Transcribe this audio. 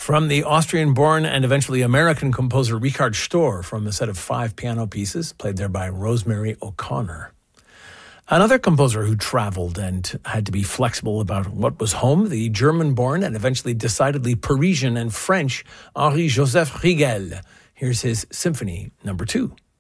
From the Austrian-born and eventually American composer Richard Stohr, from a set of 5 piano pieces, played there by Rosemary O'Connor. Another composer who traveled and had to be flexible about what was home, the German-born and eventually decidedly Parisian and French Henri-Joseph Rigel. Here's his Symphony No. 2.